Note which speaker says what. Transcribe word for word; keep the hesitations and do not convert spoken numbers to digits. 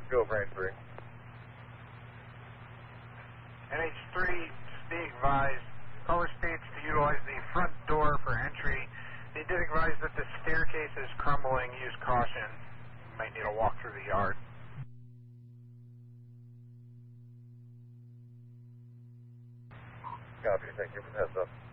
Speaker 1: Go, Brain three.
Speaker 2: N H three, be advised, caller states to utilize the front door for entry. They did advise that the staircase is crumbling. Use caution. You might need to walk through the yard.
Speaker 1: Copy, thank you for the heads up.